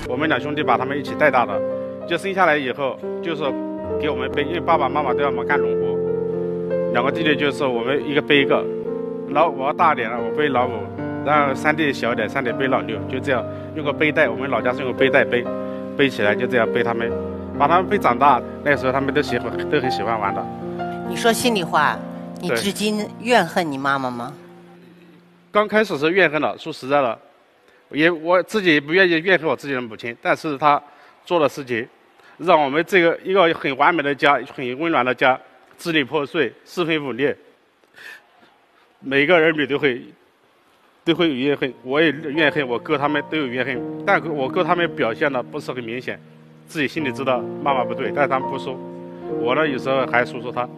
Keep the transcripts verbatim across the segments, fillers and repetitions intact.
我们两兄弟把他们一起带大的，就生下来以后就是给我们背，因为爸爸妈妈都要么干农活，两个弟弟就是我们一个背一个，老我大一点了，我背老五，然后三弟小一点，三弟背老六，就这样用个背带，我们老家是用个背带背，背起来就这样背他们，把他们背长大。那时候他们都喜欢，都很喜欢玩的。 你说心里话，你至今怨恨你妈妈吗？ 刚开始是怨恨的，说实在的，也我自己也不愿意怨恨我自己的母亲，但是她做的事情，让我们这个一个很完美的家，很温暖的家，支离破碎，四分五裂。每个儿女都会都会有怨恨，我也怨恨，我哥他们都有怨恨，但我哥他们表现的不是很明显，自己心里知道妈妈不对，但是他们不说。我呢，有时候还说说他。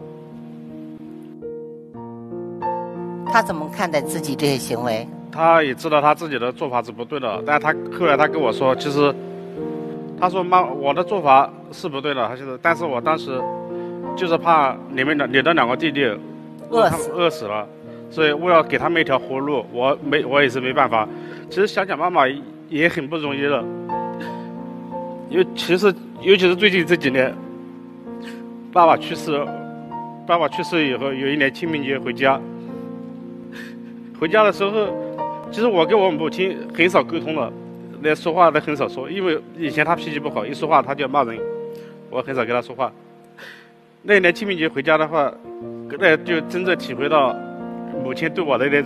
他怎么看待自己这些行为？ 他也知道他自己的做法是不对的，但是他后来他跟我说，其实他说妈，我的做法是不对的，他就是，但是我当时就是怕你们的你的两个弟弟饿死饿死了，所以为了给他们一条活路，我没我也是没办法。其实想想妈妈也很不容易的，尤其是尤其是最近这几年，爸爸去世，爸爸去世以后，有一年清明节回家，回家的时候，其实我跟我母亲很少沟通的，连说话都很少说，因为以前她脾气不好，一说话她就要骂人，我很少跟她说话。那一年清明节回家的话，那就真正体会到母亲对我的那种